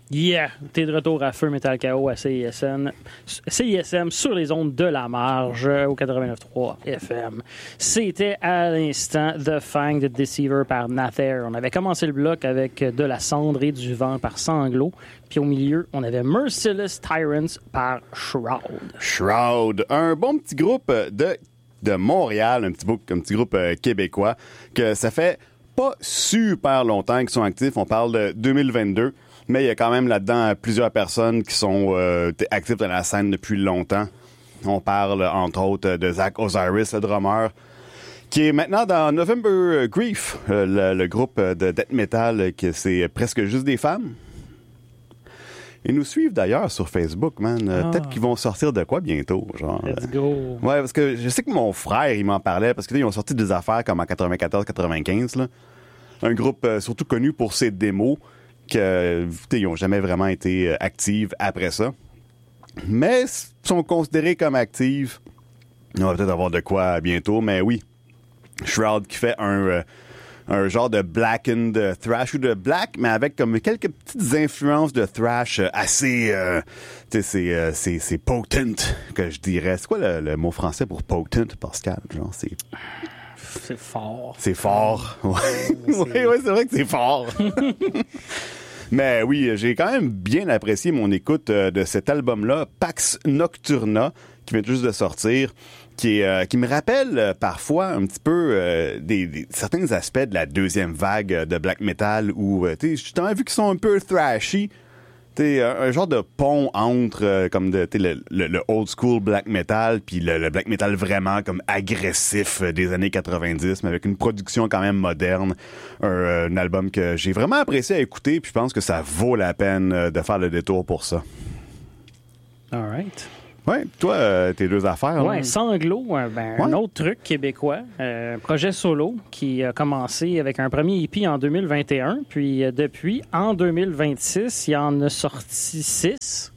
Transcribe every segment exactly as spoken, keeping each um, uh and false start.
Yeah, t'es de retour à Feu Metal K O à C I S M, C I S M sur les ondes de la marge au quatre-vingt-neuf point trois F M. C'était à l'instant The Fang de Deceiver par Nather. On avait commencé le bloc avec De la cendre et du vent par Sanglot. Puis au milieu, on avait Merciless Tyrants par Shroud. Shroud, un bon petit groupe de, de Montréal, un petit, un petit groupe euh, québécois, que ça fait pas super longtemps qu'ils sont actifs. On parle de deux mille vingt-deux. Mais il y a quand même là-dedans plusieurs personnes qui sont euh, actives dans la scène depuis longtemps. On parle, entre autres, de Zach Osiris, le drummer, qui est maintenant dans November Grief, euh, le, le groupe de death metal, que c'est presque juste des femmes. Ils nous suivent d'ailleurs sur Facebook, man. Euh, ah. Peut-être qu'ils vont sortir de quoi bientôt, genre. Let's go. Ouais, parce que je sais que mon frère, il m'en parlait, parce que là, ils ont sorti des affaires comme en quatre-vingt-quatorze quatre-vingt-quinze, là. Un groupe euh, surtout connu pour ses démos, qu'ils n'ont jamais vraiment été euh, actives après ça. Mais sont considérés comme actives. On va peut-être avoir de quoi bientôt, mais oui. Shroud qui fait un, euh, un genre de blackened thrash ou de black, mais avec comme quelques petites influences de thrash assez... Euh, tu sais, c'est, euh, c'est, c'est potent, que je dirais. C'est quoi le, le mot français pour potent, Pascal? Genre, c'est... C'est fort. C'est fort. Oui, ouais, ouais, c'est vrai que c'est fort. Mais oui, j'ai quand même bien apprécié mon écoute euh, de cet album-là, Pax Nocturna, qui vient juste de sortir, qui, est, euh, qui me rappelle euh, parfois un petit peu euh, des, des, certains aspects de la deuxième vague de black metal où, euh, tu sais, justement, vu qu'ils sont un peu thrashy, t'sais, un, un genre de pont entre euh, comme de, le, le, le old school black metal puis le, le black metal vraiment comme agressif euh, des années quatre-vingt-dix, mais avec une production quand même moderne. Un, euh, un album que j'ai vraiment apprécié à écouter, puis je pense que ça vaut la peine euh, de faire le détour pour ça. All right. Ouais, toi, euh, tes deux affaires. Ouais, là. Sanglot, ben, ouais. Un autre truc québécois, euh, projet solo qui a commencé avec un premier E P en deux mille vingt et un, puis euh, depuis, en deux mille vingt-six, il en a sorti six.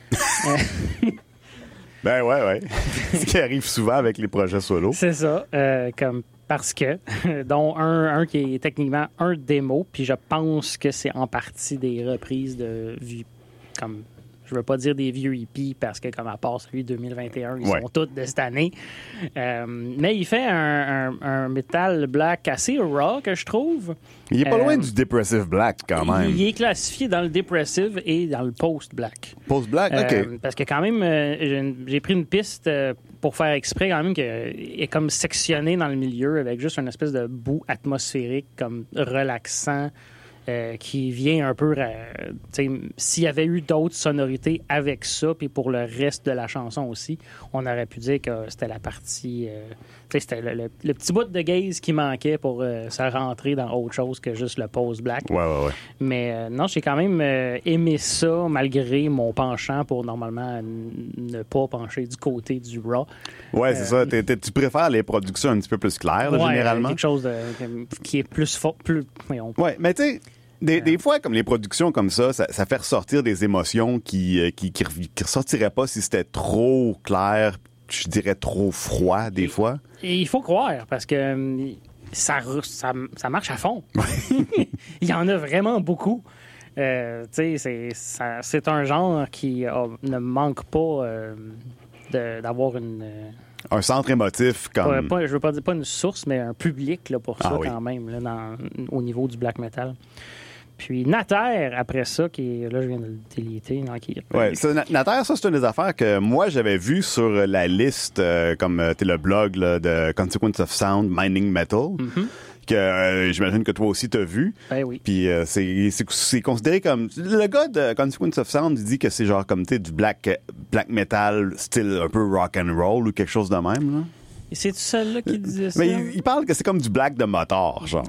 Ben ouais, ouais. Ce qui arrive souvent avec les projets solo. C'est ça, euh, comme parce que, dont un, un qui est techniquement un démo, puis je pense que c'est en partie des reprises de vie, comme... Je veux pas dire des vieux hippies parce que, comme à part celui de deux mille vingt et un, ils ouais. sont tous de cette année. Euh, mais il fait un, un, un metal black assez raw, que je trouve. Il est pas euh, loin du depressive black, quand même. Il, il est classifié dans le depressive et dans le post-black. Post-black, OK. Euh, parce que quand même, euh, j'ai, j'ai pris une piste euh, pour faire exprès quand même qu'il est comme sectionné dans le milieu avec juste une espèce de bout atmosphérique comme relaxant. Euh, qui vient un peu... Euh, s'il y avait eu d'autres sonorités avec ça, puis pour le reste de la chanson aussi, on aurait pu dire que c'était la partie... Euh, c'était le, le, le petit bout de gaze qui manquait pour euh, se rentrer dans autre chose que juste le post-black. Ouais, ouais, ouais. Mais euh, non, j'ai quand même euh, aimé ça, malgré mon penchant pour normalement n- ne pas pencher du côté du raw. Ouais, euh, c'est ça. T'es, t'es, tu préfères les productions un petit peu plus claires, là, ouais, généralement. quelque chose de, qui est plus fort, plus... Voyons. Ouais, mais tu sais... Des, des fois, comme les productions comme ça, ça, ça fait ressortir des émotions qui, euh, qui, qui, qui ressortiraient pas si c'était trop clair, je dirais trop froid, des fois. Et il faut croire, parce que ça, ça, ça marche à fond. Il y en a vraiment beaucoup. Euh, tu sais, c'est, ça, c'est un genre qui euh, ne manque pas euh, de, d'avoir une... Euh, un centre émotif comme... Pas, pas, je veux pas dire pas une source, mais un public là, pour ça ah, oui. quand même, là, dans, au niveau du black metal. Puis Nather, après ça, qui est, là, je viens de le déliter. Non, qui est... Ouais, ça, Nather, ça, c'est une des affaires que moi, j'avais vues sur la liste, euh, comme euh, le blog là, de Consequence of Sound, Mining Metal, mm-hmm. que euh, j'imagine que toi aussi t'as vu. Ben oui. Puis euh, c'est, c'est, c'est considéré comme... Le gars de Consequence of Sound, il dit que c'est genre comme, tu sais, du black, black metal, style un peu rock and roll ou quelque chose de même, là. Et c'est-tu celle-là qui disait ça? Mais il, il parle que c'est comme du black de moteur, genre.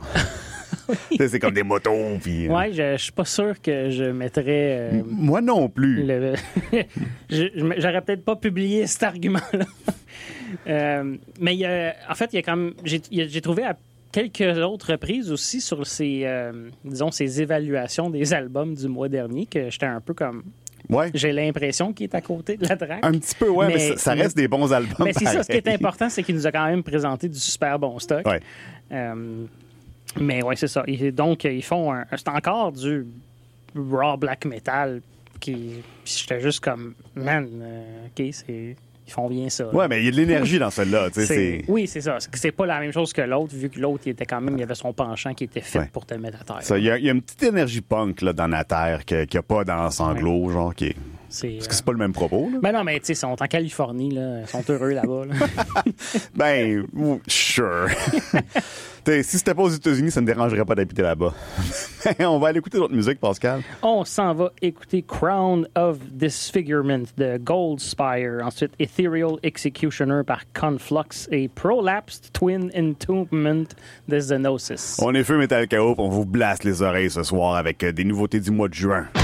Oui. C'est comme des motos. Puis, ouais, je, je suis pas sûr que je mettrais. Euh, Moi non plus. Le, je, j'aurais peut-être pas publié cet argument-là. euh, mais il y a, en fait, il y a quand même. J'ai, j'ai trouvé à quelques autres reprises aussi sur ces, euh, disons, ces évaluations des albums du mois dernier que j'étais un peu comme. Ouais. J'ai l'impression qu'il est à côté de la track. Un petit peu, ouais, mais, mais ça, ça reste mais, des bons albums. Mais c'est pareil. Ça, ce qui est important, c'est qu'il nous a quand même présenté du super bon stock. Ouais. Euh, mais ouais, c'est ça. Et donc, ils font un, c'est encore du raw black metal. Qui, j'étais juste comme, man, euh, OK, c'est... Ils font bien ça. Ouais, mais il y a de l'énergie dans celle-là. C'est, c'est... Oui, c'est ça. C'est pas la même chose que l'autre, vu que l'autre, il était quand même, il avait son penchant qui était fait ouais. pour te mettre à terre. Ça, il, y a, il y a une petite énergie punk là, dans la terre qu'il n'y a pas dans Sanglot, ouais. genre qui est... C'est, Parce que c'est pas le même propos. Là. Ben non, mais tu sais, ils sont en Californie, là. Ils sont heureux là-bas. Là. ben, sure. Si c'était pas aux États-Unis, ça ne me dérangerait pas d'habiter là-bas. On va aller écouter d'autres musiques, Pascal. On s'en va écouter Crown of Disfigurement de Goldspire. Ensuite, Ethereal Executioner par Conflux et Prolapsed Twin Entombment de Zenosis. On est feu Metal Chaos, on vous blasse les oreilles ce soir avec des nouveautés du mois de juin.